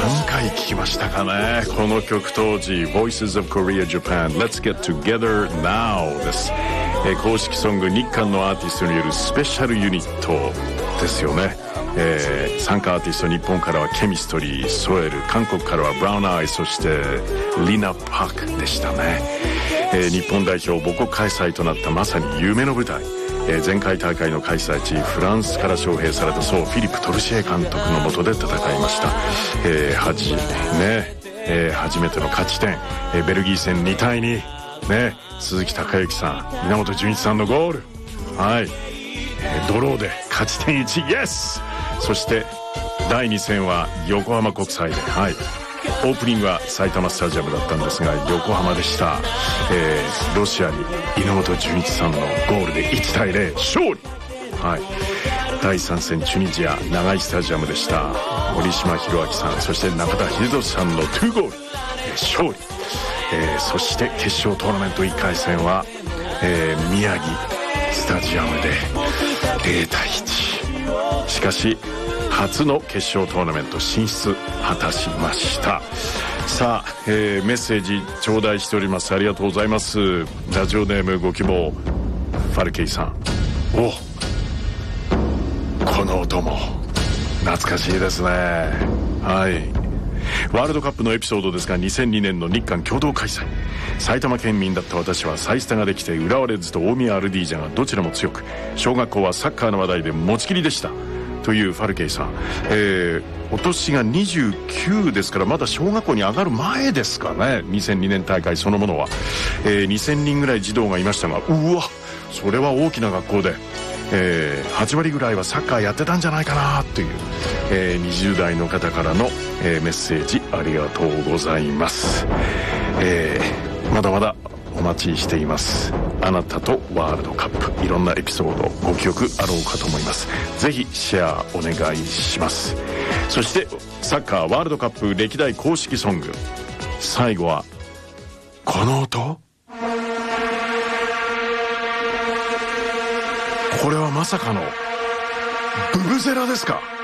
何回聴きましたかね、この曲。当時 Voices of Korea Japan Let's Get Together Now です。公式ソング、日韓のアーティストによるスペシャルユニットですよね。参加アーティスト、日本からはケミストリー、ソエル、韓国からはブラウンアイ、そしてリナ・パークでしたね。日本代表母国開催となったまさに夢の舞台。前回大会の開催地フランスから招聘されたフィリップ・トルシエ監督の下で戦いました。初めての勝ち点、ベルギー戦2対2、鈴木孝之さん、稲本潤一さんのゴール、ドローで勝ち点1、イエス。そして第2戦は横浜国際で、オープニングは埼玉スタジアムだったんですが横浜でした。ロシアに稲本潤一さんのゴールで1対0勝利。第3戦チュニジア長いスタジアムでした。森島弘明さん、そして中田英寿さんの2ゴール勝利。そして決勝トーナメント1回戦は、宮城スタジアムで0対1。しかし初の決勝トーナメント進出果たしました。さあ、メッセージ頂戴しております。ありがとうございます。ラジオネームご希望ファルケイさん。この音も懐かしいですね。ワールドカップのエピソードですが、2002年の日韓共同開催。埼玉県民だった私はサイスタができて浦和レッズと大宮アルディージャがどちらも強く、小学校はサッカーの話題で持ちきりでしたというファルケイさん。お年が29ですからまだ小学校に上がる前ですかね。2002年大会そのものは、2000人ぐらい児童がいましたが、それは大きな学校で、8割ぐらいはサッカーやってたんじゃないかなという、20代の方からの、メッセージありがとうございます。まだまだお待ちしています。あなたとワールドカップ、いろんなエピソードご記憶あろうかと思います。ぜひシェアお願いします。そしてサッカーワールドカップ歴代公式ソング、最後はこの音。これはまさかのブブゼラですか。